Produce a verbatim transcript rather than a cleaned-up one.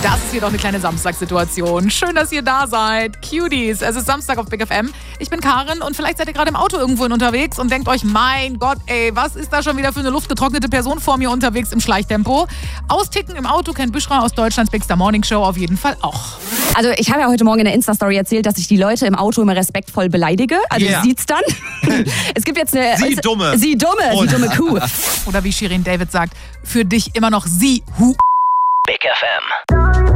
Das ist hier doch eine kleine Samstagssituation. Schön, dass ihr da seid. Cuties, es ist Samstag auf Big F M. Ich bin Karin und vielleicht seid ihr gerade im Auto irgendwo unterwegs und denkt euch, mein Gott, ey, was ist da schon wieder für eine luftgetrocknete Person vor mir unterwegs im Schleichtempo? Austicken im Auto kennt Büschra aus Deutschlands Big Star Morning Show auf jeden Fall auch. Also ich habe ja heute Morgen in der Insta-Story erzählt, dass ich die Leute im Auto immer respektvoll beleidige. Also Yeah. sieht's dann. Es gibt jetzt eine... Sie dumme. Sie dumme, Und- sie dumme Kuh. Oder wie Shirin David sagt, für dich immer noch sie, hu. Big F M.